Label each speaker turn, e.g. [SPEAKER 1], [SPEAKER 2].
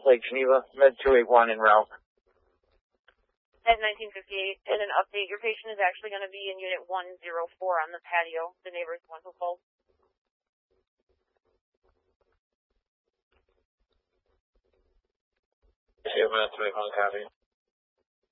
[SPEAKER 1] Lake Geneva, Med 281 en route.
[SPEAKER 2] At 1958, and an update, your patient is actually going to be in Unit 104 on the patio. The neighbor's the one who called.
[SPEAKER 1] Yeah, Med 281, copy.